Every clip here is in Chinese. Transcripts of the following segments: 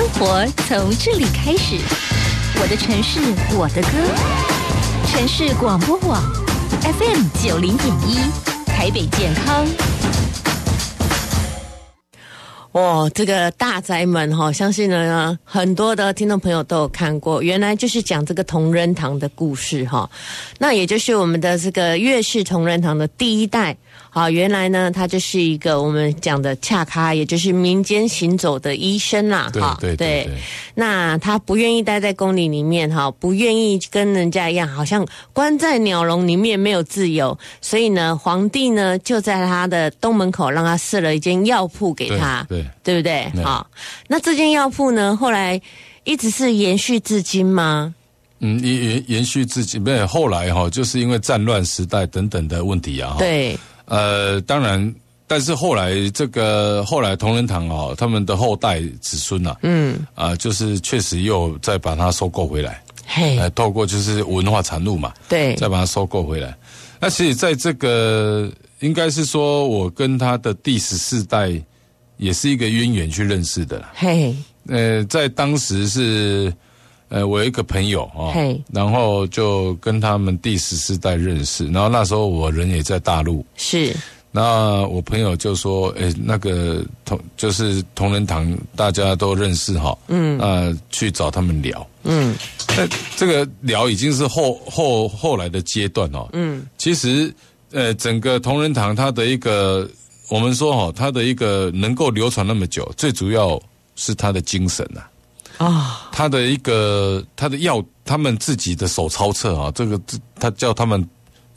活从这里开始，我的城市，我的歌。城市广播网 FM90.1，台北健康。 这个大宅门相信呢很多的听众朋友都有看过，原来就是讲这个同仁堂的故事那也就是我们的这个岳氏同仁堂的第一代原来呢他就是一个我们讲的恰咖，也就是民间行走的医生啦。对，那他不愿意待在宫里里面不愿意跟人家一样好像关在鸟笼里面没有自由，所以呢皇帝呢就在他的东门口让他设了一间药铺给他，对不对？那这间药铺呢后来一直是延续至今吗？ 延续至今，没有，后来就是因为战乱时代等等的问题对， 当然，但是后来同仁堂他们的后代子孙就是确实又再把它收购回来，透过就是文化产物嘛， 对，再把它收购回来。那其实在这个应该是说我跟他的第14代也是一个渊源去认识的啦。在当时是我有一个朋友然后就跟他们第14代认识，然后那时候我人也在大陆， 是。 那我朋友就说那个就是同仁堂大家都认识去找他们聊。那这个聊已经是后来的阶段其实整个同仁堂它的一个我们说它的一个能够流传那么久，最主要是它的精神他的他们自己的手抄册这个他叫他们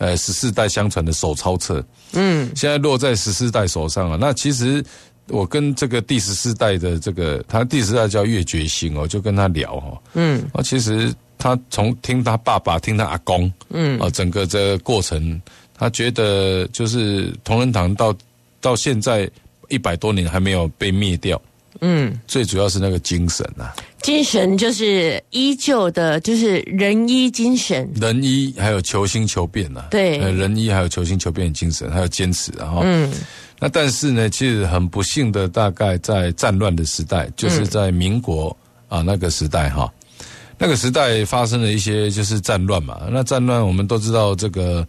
14代相传的手抄册，现在落在14代手上那其实我跟这个第14代的这个他第14代叫岳觉兴就跟他聊其实他从听他爸爸听他阿公整个这个过程，他觉得就是同仁堂到现在100多年还没有被灭掉。最主要是那个精神精神就是依旧的，就是仁医精神， 仁医还有求新求变对， 仁医还有求新求变的精神，还有坚持那但是呢，其实很不幸的，大概在战乱的时代，就是在民国那个时代那个时代发生了一些就是战乱嘛。那战乱我们都知道这个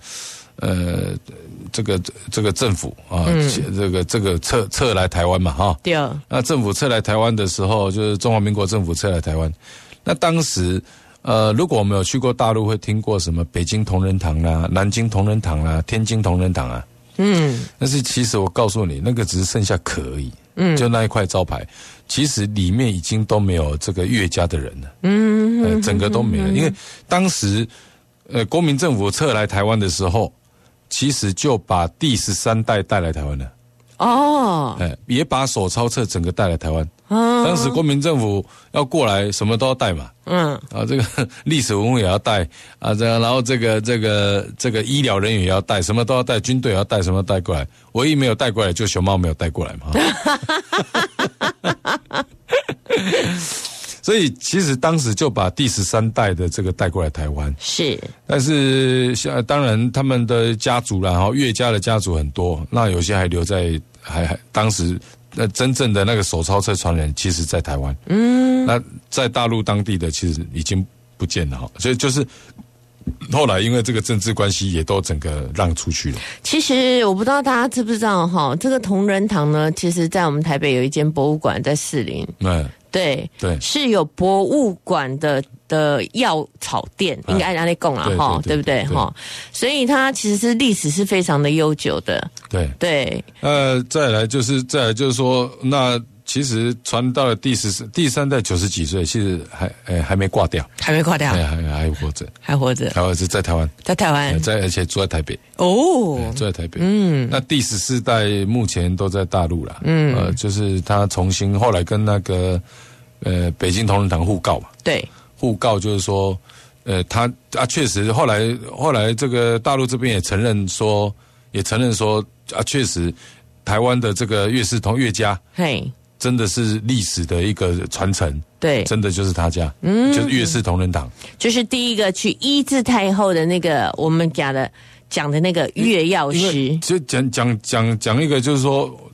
这个政府这个撤来台湾嘛对。 那政府撤来台湾的时候，就是中华民国政府撤来台湾。那当时如果我们有去过大陆，会听过什么北京同仁堂啦、南京同仁堂啦、天津同仁堂但是其实我告诉你，那个只是剩下壳而已。就那一块招牌，其实里面已经都没有这个岳家的人了。整个都没了，因为当时国民政府撤来台湾的时候，其实就把第13代带来台湾了。也把手抄册整个带来台湾。当时国民政府要过来，什么都要带嘛。这个历史文物也要带然后这个医疗人员也要带，什么都要带，军队也要带，什么都带过来。唯一没有带过来就熊猫没有带过来嘛。所以其实当时就把第13代的这个带过来台湾， 是。 但是当然他们的家族啦，岳家的家族很多，那有些还留在还当时真正的那个手抄册传人，其实在台湾。那在大陆当地的其实已经不见了所以就是后来因为这个政治关系，也都整个让出去了。 其实我不知道大家知不知道这个同仁堂呢，其实在我们台北有一间博物馆在士林。对，是有博物馆的药草店，应该按那讲啦对不对所以它其实是历史是非常的悠久的。对。 再来就是说，那其实传到了第3代90几岁，其实还没挂掉，还活着，还活着在台湾，而且住在台北住在台北。那第14代目前都在大陆啦。就是他重新后来跟那个北京同仁堂互告嘛。对，互告就是说他确实后来这个大陆这边也承认说确实台湾的这个岳氏同岳家真的是历史的一个传承。对，真的就是他家。就是岳氏同仁堂，就是第一个去医治太后的那个我们讲的那个岳药师。就讲一个，就是说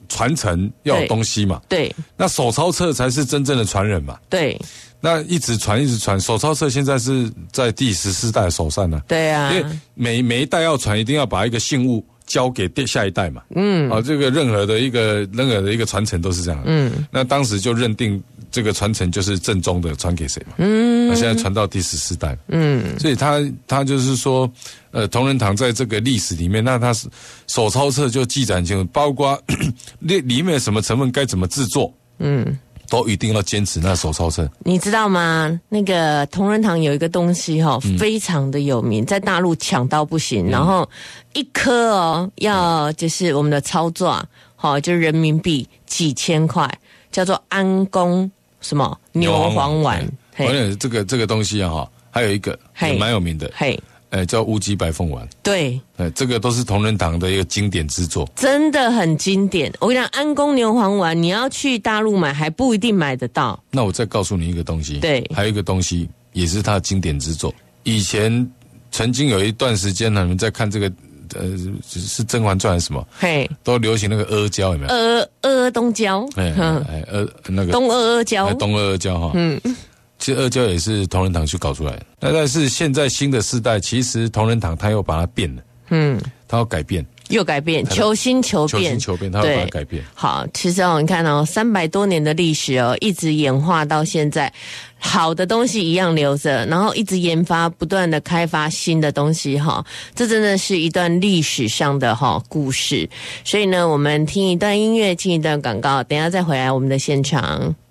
传承要有东西嘛， 对， 那手抄册才是真正的传人嘛， 对， 那一直传，手抄册现在是在第14代手上呢， 对啊， 因为每一代要传，一定要把一个信物交给下一代嘛，这个任何的一个传承都是这样，那当时就认定这个传承就是正宗的传给谁嘛，那现在传到第14代，所以他就是说，同仁堂在这个历史里面，那他手抄册就记载清楚，包括里面什么成分该怎么制作，都一定要坚持那手抄册。 你知道吗？那个同仁堂有一个东西非常的有名，在大陆抢到不行，然后一颗要就是我们的操作就是人民币几千块，叫做安宫什么牛黄丸。 而且这个东西还有一个也蛮有名的，叫乌鸡白凤丸。 对， 这个都是同仁堂的一个经典之作， 真的很经典。我跟你讲，安宫牛黄丸你要去大陆买还不一定买得到。 那我再告诉你一个东西， 对， 还有一个东西也是他的经典之作。以前曾经有一段时间，你们在看这个是《甄嬛传》还是什么？都流行那个阿胶，有没有？ 阿东胶， 那个东阿胶， 东阿胶其实阿胶也是同仁堂去搞出来的。那但是现在新的世代，其实同仁堂他又把它变了，他要改变。 又改变，求新求变， 他要把它改变。 好，其实你看300多年的历史一直演化到现在，好的东西一样留着，然后一直研发，不断的开发新的东西这真的是一段历史上的故事。所以呢，我们听一段音乐，进一段广告，等一下再回来我们的现场。